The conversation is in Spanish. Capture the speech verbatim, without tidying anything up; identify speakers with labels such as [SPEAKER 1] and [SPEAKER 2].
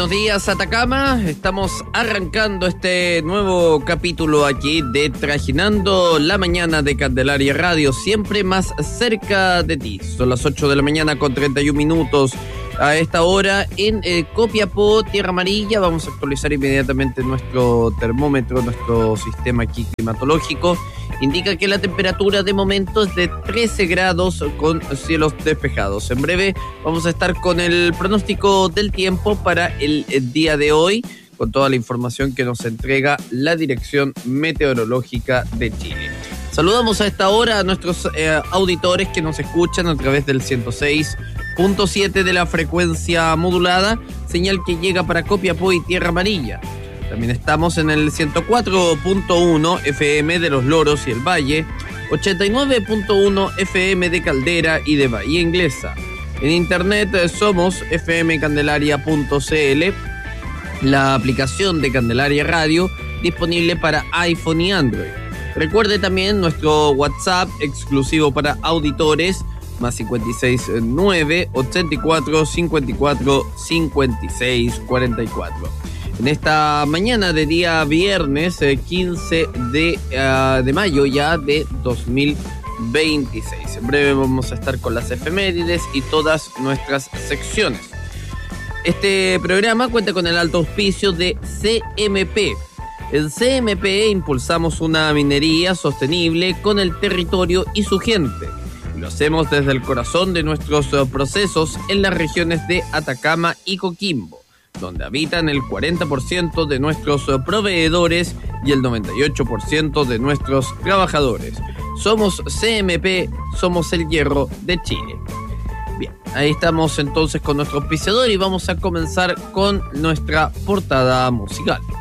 [SPEAKER 1] Buenos días, Atacama. Estamos arrancando este nuevo capítulo aquí de Trajinando la Mañana de Candelaria Radio, siempre más cerca de ti. Son las ocho de la mañana con treinta y un minutos a esta hora en eh, Copiapó, Tierra Amarilla. Vamos a actualizar inmediatamente nuestro termómetro, nuestro sistema aquí climatológico. Indica que la temperatura de momento es de trece grados con cielos despejados. En breve vamos a estar con el pronóstico del tiempo para el, el día de hoy, con toda la información que nos entrega la Dirección Meteorológica de Chile. Saludamos a esta hora a nuestros eh, auditores que nos escuchan a través del ciento seis punto siete de la frecuencia modulada, señal que llega para Copiapó y Tierra Amarilla. También estamos en el ciento cuatro punto uno F M de Los Loros y el Valle, ochenta y nueve punto uno F M de Caldera y de Bahía Inglesa. En internet somos f m candelaria punto c l, la aplicación de Candelaria Radio disponible para iPhone y Android. Recuerde también nuestro WhatsApp exclusivo para auditores, más cincuenta y seis nueve ochenta y cuatro cincuenta y cuatro cincuenta y seis cuarenta y cuatro. En esta mañana de día viernes eh, quince de, uh, de mayo ya de dos mil veintiséis. En breve vamos a estar con las efemérides y todas nuestras secciones. Este programa cuenta con el alto auspicio de C M P. En C M P impulsamos una minería sostenible con el territorio y su gente. Lo hacemos desde el corazón de nuestros procesos en las regiones de Atacama y Coquimbo, donde habitan el cuarenta por ciento de nuestros proveedores y el noventa y ocho por ciento de nuestros trabajadores. Somos C M P, somos el hierro de Chile. Bien, ahí estamos entonces con nuestro auspiciador y vamos a comenzar con nuestra portada musical.